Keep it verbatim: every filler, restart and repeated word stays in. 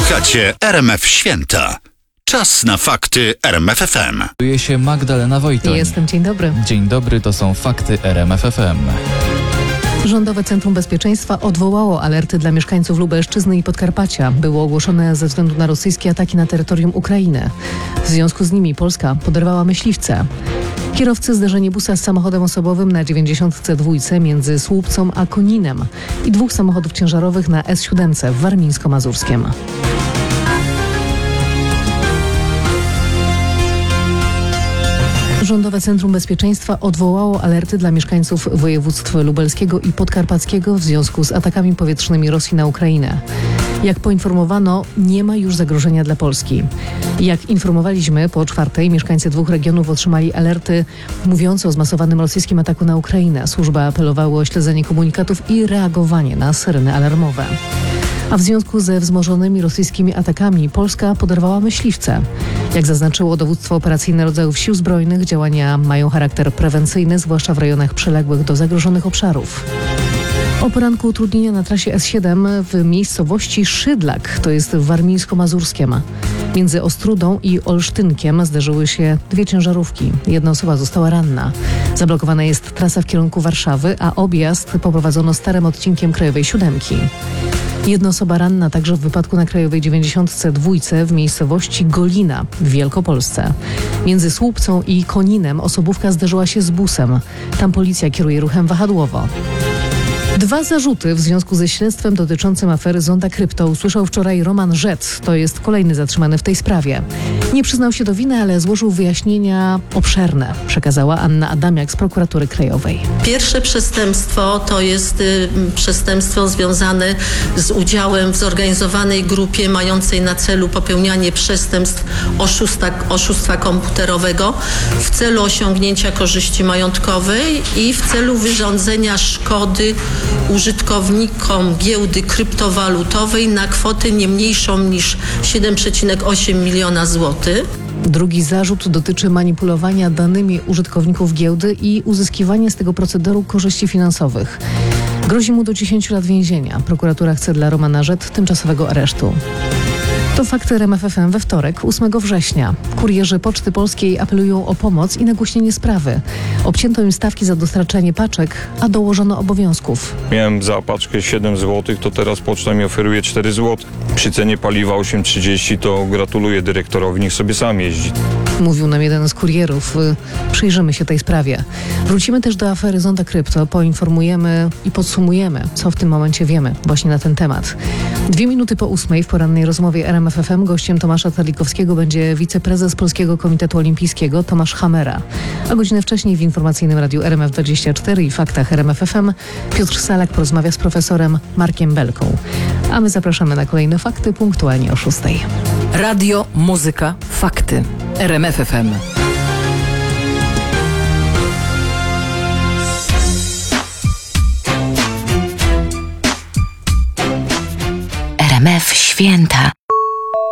Słuchacie R M F Święta. Czas na fakty R M F F M. Kieruje się Magdalena Wojtoń. Jestem, dzień dobry. Dzień dobry, to są fakty R M F F M. Rządowe Centrum Bezpieczeństwa odwołało alerty dla mieszkańców Lubelszczyzny i Podkarpacia. Było ogłoszone ze względu na rosyjskie ataki na terytorium Ukrainy. W związku z nimi Polska poderwała myśliwce. Kierowcy zderzenie busa z samochodem osobowym na dziewięćdziesiątce dwa między Słupcą a Koninem i dwóch samochodów ciężarowych na S siedem w Warmińsko-Mazurskiem. Rządowe Centrum Bezpieczeństwa odwołało alerty dla mieszkańców województw lubelskiego i podkarpackiego w związku z atakami powietrznymi Rosji na Ukrainę. Jak poinformowano, nie ma już zagrożenia dla Polski. Jak informowaliśmy, po czwartej mieszkańcy dwóch regionów otrzymali alerty mówiące o zmasowanym rosyjskim ataku na Ukrainę. Służby apelowały o śledzenie komunikatów i reagowanie na syreny alarmowe. A w związku ze wzmożonymi rosyjskimi atakami Polska poderwała myśliwce. Jak zaznaczyło dowództwo operacyjne rodzajów sił zbrojnych, działania mają charakter prewencyjny, zwłaszcza w rejonach przyległych do zagrożonych obszarów. O poranku utrudnienia na trasie S siedem w miejscowości Szydlak, to jest w Warmińsko-Mazurskiem. Między Ostrudą i Olsztynkiem zderzyły się dwie ciężarówki. Jedna osoba została ranna. Zablokowana jest trasa w kierunku Warszawy, a objazd poprowadzono starym odcinkiem Krajowej Siódemki. Jedna osoba ranna także w wypadku na Krajowej dziewięćdziesiątce dwa w miejscowości Golina w Wielkopolsce. Między Słupcą i Koninem osobówka zderzyła się z busem. Tam policja kieruje ruchem wahadłowo. Dwa zarzuty w związku ze śledztwem dotyczącym afery Zonda Krypto usłyszał wczoraj Roman Rzec. To jest kolejny zatrzymany w tej sprawie. Nie przyznał się do winy, ale złożył wyjaśnienia obszerne, przekazała Anna Adamiak z Prokuratury Krajowej. Pierwsze przestępstwo to jest y, przestępstwo związane z udziałem w zorganizowanej grupie mającej na celu popełnianie przestępstw oszustwa, oszustwa komputerowego w celu osiągnięcia korzyści majątkowej i w celu wyrządzenia szkody użytkownikom giełdy kryptowalutowej na kwotę nie mniejszą niż siedem przecinek osiem miliona złotych. Drugi zarzut dotyczy manipulowania danymi użytkowników giełdy i uzyskiwania z tego procederu korzyści finansowych. Grozi mu do dziesięciu lat więzienia. Prokuratura chce dla Romana Rzec tymczasowego aresztu. To fakty R M F F M we wtorek, ósmego września. Kurierzy Poczty Polskiej apelują o pomoc i nagłośnienie sprawy. Obcięto im stawki za dostarczanie paczek, a dołożono obowiązków. Miałem za paczkę siedem złotych, to teraz poczta mi oferuje cztery złote. Przy cenie paliwa osiem trzydzieści to gratuluję dyrektorowi, niech sobie sam jeździ. Mówił nam jeden z kurierów. Przyjrzymy się tej sprawie. Wrócimy też do afery Zonda Krypto. Poinformujemy i podsumujemy, co w tym momencie wiemy właśnie na ten temat. Dwie minuty po ósmej w porannej rozmowie R M F F M gościem Tomasza Terlikowskiego będzie wiceprezes Polskiego Komitetu Olimpijskiego Tomasz Hamera. A godzinę wcześniej w informacyjnym radiu R M F dwadzieścia cztery i faktach R M F F M Piotr Salak porozmawia z profesorem Markiem Belką. A my zapraszamy na kolejne fakty punktualnie o szóstej. Radio, muzyka, fakty. R M F F M. R M F Święta.